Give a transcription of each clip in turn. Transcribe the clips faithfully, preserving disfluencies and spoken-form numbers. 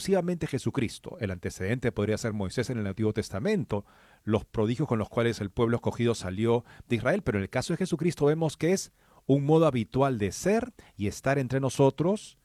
exclusivamente Jesucristo. El antecedente podría ser Moisés en el Antiguo Testamento, los prodigios con los cuales el pueblo escogido salió de Israel, pero en el caso de Jesucristo vemos que es un modo habitual de ser y estar entre nosotros,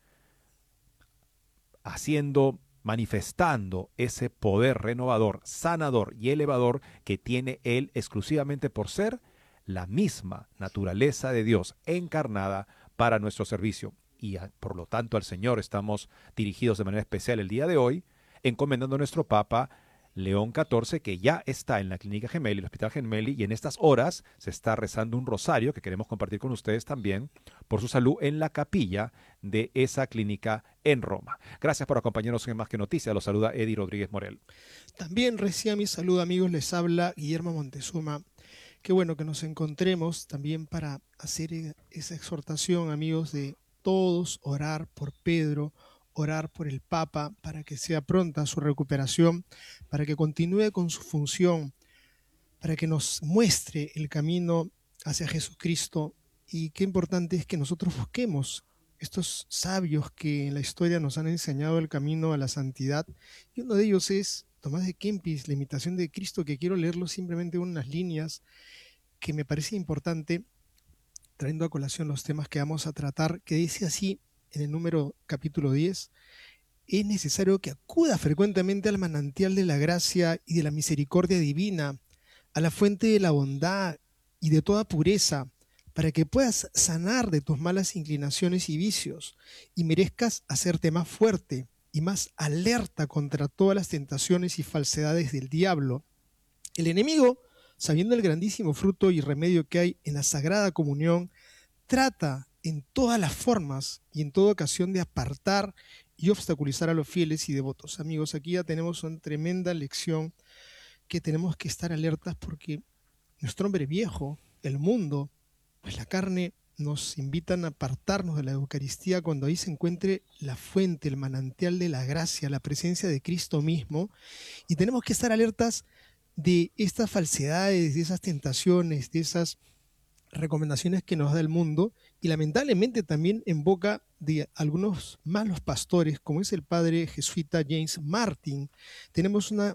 haciendo, manifestando ese poder renovador, sanador y elevador que tiene Él exclusivamente por ser la misma naturaleza de Dios encarnada para nuestro servicio. Y a, por lo tanto al Señor estamos dirigidos de manera especial el día de hoy, encomendando a nuestro Papa León catorce, que ya está en la Clínica Gemelli, el Hospital Gemelli, y en estas horas se está rezando un rosario que queremos compartir con ustedes también por su salud en la capilla de esa clínica en Roma. Gracias por acompañarnos en Más que Noticias. Los saluda Eddie Rodríguez Morel. También recién mi saludo, amigos, les habla Guillermo Montezuma. Qué bueno que nos encontremos también para hacer esa exhortación, amigos, de todos orar por Pedro, orar por el Papa para que sea pronta su recuperación, para que continúe con su función, para que nos muestre el camino hacia Jesucristo. Y qué importante es que nosotros busquemos estos sabios que en la historia nos han enseñado el camino a la santidad. Y uno de ellos es Tomás de Kempis, La imitación de Cristo, que quiero leerlo simplemente unas líneas que me parece importante, trayendo a colación los temas que vamos a tratar, que dice así en el número capítulo diez: es necesario que acuda frecuentemente al manantial de la gracia y de la misericordia divina, a la fuente de la bondad y de toda pureza, para que puedas sanar de tus malas inclinaciones y vicios y merezcas hacerte más fuerte y más alerta contra todas las tentaciones y falsedades del diablo. El enemigo, sabiendo el grandísimo fruto y remedio que hay en la Sagrada Comunión, trata en todas las formas y en toda ocasión de apartar y obstaculizar a los fieles y devotos. Amigos, aquí ya tenemos una tremenda lección que tenemos que estar alertas, porque nuestro hombre viejo, el mundo, pues la carne, nos invitan a apartarnos de la Eucaristía cuando ahí se encuentre la fuente, el manantial de la gracia, la presencia de Cristo mismo, y tenemos que estar alertas de estas falsedades, de esas tentaciones, de esas recomendaciones que nos da el mundo, y lamentablemente también en boca de algunos malos pastores, como es el padre jesuita James Martin. Tenemos una,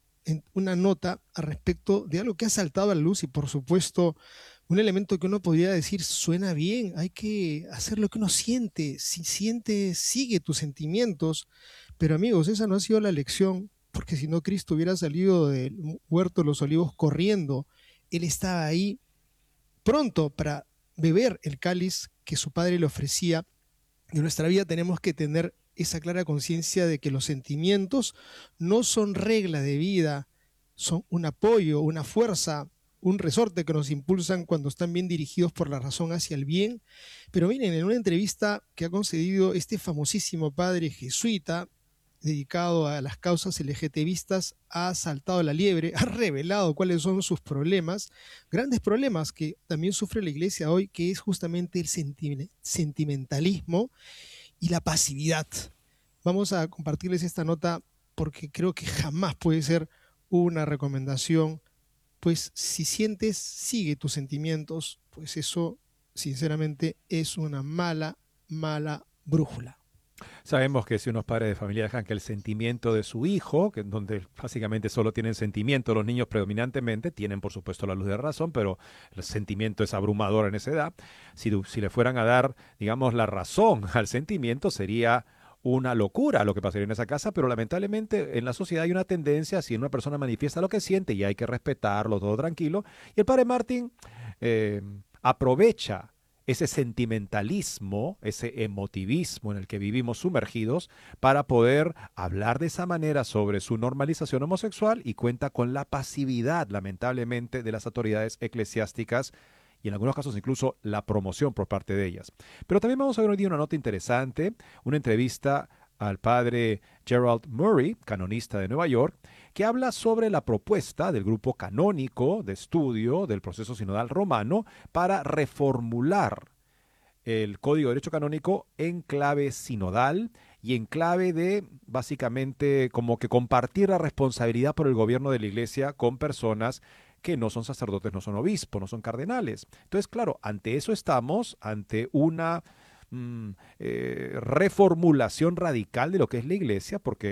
una nota al respecto de algo que ha saltado a la luz, y por supuesto un elemento que uno podría decir suena bien. Hay que hacer lo que uno siente. Si siente, sigue tus sentimientos. Pero amigos, esa no ha sido la lección, porque si no, Cristo hubiera salido del huerto de los olivos corriendo. Él estaba ahí pronto para beber el cáliz que su padre le ofrecía. En nuestra vida tenemos que tener esa clara conciencia de que los sentimientos no son regla de vida, son un apoyo, una fuerza, un resorte que nos impulsan cuando están bien dirigidos por la razón hacia el bien. Pero miren, en una entrevista que ha concedido este famosísimo padre jesuita dedicado a las causas LGTBistas, ha saltado la liebre, ha revelado cuáles son sus problemas, grandes problemas que también sufre la iglesia hoy, que es justamente el sentimentalismo y la pasividad. Vamos a compartirles esta nota porque creo que jamás puede ser una recomendación, pues si sientes, sigue tus sentimientos, pues eso sinceramente es una mala, mala brújula. Sabemos que si unos padres de familia dejan que el sentimiento de su hijo, que donde básicamente solo tienen sentimiento los niños predominantemente, tienen por supuesto la luz de razón, pero el sentimiento es abrumador en esa edad. Si, si le fueran a dar, digamos, la razón al sentimiento, sería una locura lo que pasaría en esa casa, pero lamentablemente en la sociedad hay una tendencia, si una persona manifiesta lo que siente y hay que respetarlo, todo tranquilo. Y el padre Martín eh, aprovecha ese sentimentalismo, ese emotivismo en el que vivimos sumergidos, para poder hablar de esa manera sobre su normalización homosexual, y cuenta con la pasividad, lamentablemente, de las autoridades eclesiásticas y en algunos casos incluso la promoción por parte de ellas. Pero también vamos a ver hoy día una nota interesante, una entrevista al padre Gerald Murray, canonista de Nueva York, que habla sobre la propuesta del grupo canónico de estudio del proceso sinodal romano para reformular el Código de Derecho Canónico en clave sinodal y en clave de, básicamente, como que compartir la responsabilidad por el gobierno de la Iglesia con personas que no son sacerdotes, no son obispos, no son cardenales. Entonces, claro, ante eso estamos, ante una mm, eh, reformulación radical de lo que es la Iglesia, porque